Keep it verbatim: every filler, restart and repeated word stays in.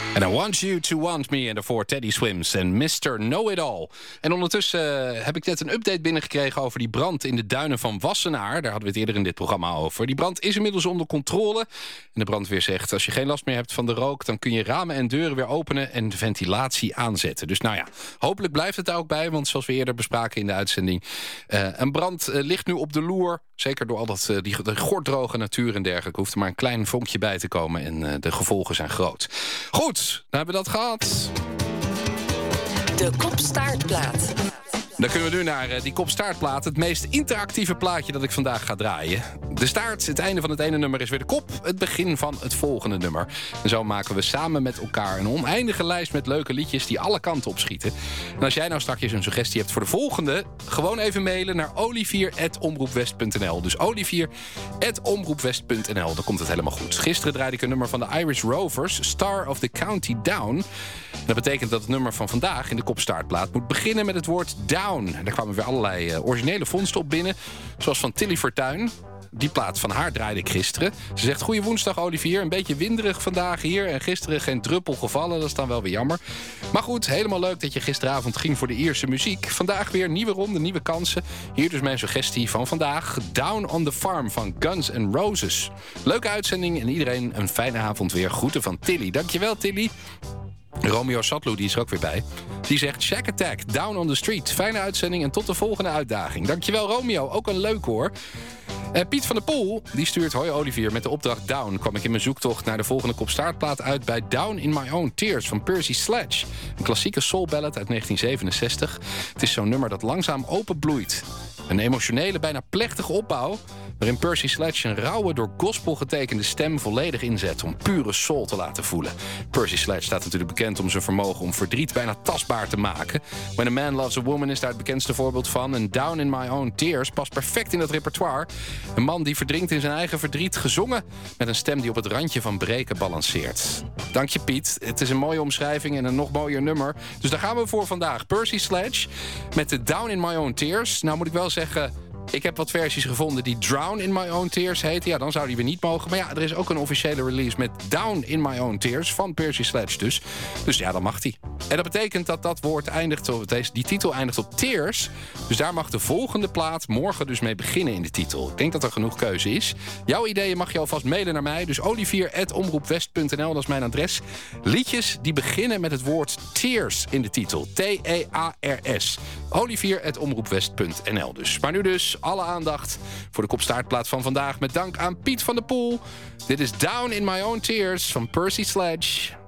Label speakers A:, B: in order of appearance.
A: And I want you to want me. En daarvoor Teddy Swims en mister Know-It-All. En ondertussen uh, heb ik net een update binnengekregen over die brand in de duinen van Wassenaar. Daar hadden we het eerder in dit programma over. Die brand is inmiddels onder controle. En de brandweer zegt, als je geen last meer hebt van de rook, dan kun je ramen en deuren weer openen en de ventilatie aanzetten. Dus nou ja, hopelijk blijft het daar ook bij. Want zoals we eerder bespraken in de uitzending, uh, een brand uh, ligt nu op de loer. Zeker door al dat, uh, die de gorddroge natuur en dergelijke. Hoeft er maar een klein vonkje bij te komen en uh, de gevolgen zijn groot. Goed. Dan hebben we dat gehad.
B: De Kop-Staartplaat.
A: Dan kunnen we nu naar uh, die Kop-Staartplaat. Het meest interactieve plaatje dat ik vandaag ga draaien. De staart, het einde van het ene nummer is weer de kop. Het begin van het volgende nummer. En zo maken we samen met elkaar een oneindige lijst met leuke liedjes die alle kanten opschieten. En als jij nou straks een suggestie hebt voor de volgende, gewoon even mailen naar olivier at omroepwest punt n l. Dus olivier at omroepwest punt n l. Dan komt het helemaal goed. Gisteren draaide ik een nummer van de Irish Rovers, Star of the County Down. En dat betekent dat het nummer van vandaag in de Kop-Staartplaat moet beginnen met het woord down. En daar kwamen weer allerlei uh, originele vondsten op binnen. Zoals van Tilly Fortuyn. Die plaat van haar draaide ik gisteren. Ze zegt, goeie woensdag Olivier. Een beetje winderig vandaag hier. En gisteren geen druppel gevallen. Dat is dan wel weer jammer. Maar goed, helemaal leuk dat je gisteravond ging voor de Ierse muziek. Vandaag weer nieuwe ronde, nieuwe kansen. Hier dus mijn suggestie van vandaag. Down on the Farm van Guns N' Roses. Leuke uitzending en iedereen een fijne avond weer. Groeten van Tilly. Dankjewel Tilly. Romeo Satlu, die is er ook weer bij. Die zegt, Shack Attack, Down on the Street. Fijne uitzending en tot de volgende uitdaging. Dankjewel Romeo, ook een leuk hoor. En Piet van der Poel, die stuurt, hoi Olivier, met de opdracht Down kwam ik in mijn zoektocht naar de volgende Kop-Staartplaat uit bij Down in My Own Tears van Percy Sledge. Een klassieke soul ballad uit negentien zevenenzestig. Het is zo'n nummer dat langzaam openbloeit. Een emotionele, bijna plechtige opbouw, waarin Percy Sledge een rauwe, door gospel getekende stem volledig inzet om pure soul te laten voelen. Percy Sledge staat natuurlijk bekend om zijn vermogen om verdriet bijna tastbaar te maken. When a Man Loves a Woman is daar het bekendste voorbeeld van. En Down in My Own Tears past perfect in dat repertoire. Een man die verdrinkt in zijn eigen verdriet, gezongen met een stem die op het randje van breken balanceert. Dank je Piet, het is een mooie omschrijving en een nog mooier nummer. Dus daar gaan we voor vandaag. Percy Sledge met de Down in My Own Tears. Nou moet ik wel zeggen, ik heb wat versies gevonden die Drown in My Own Tears heten. Ja, dan zou die weer niet mogen. Maar ja, er is ook een officiële release met Down in My Own Tears van Percy Sledge dus. Dus ja, dan mag die. En dat betekent dat dat woord eindigt, of die titel eindigt op Tears. Dus daar mag de volgende plaat morgen dus mee beginnen in de titel. Ik denk dat er genoeg keuze is. Jouw ideeën mag je alvast mailen naar mij. Dus olivier at omroepwest punt n l, dat is mijn adres. Liedjes die beginnen met het woord Tears in de titel. T E A R S. olivier at omroepwest punt n l dus. Maar nu dus alle aandacht voor de Kop-Staartplaat van vandaag. Met dank aan Piet van der Poel. Dit is Down in My Own Tears van Percy Sledge.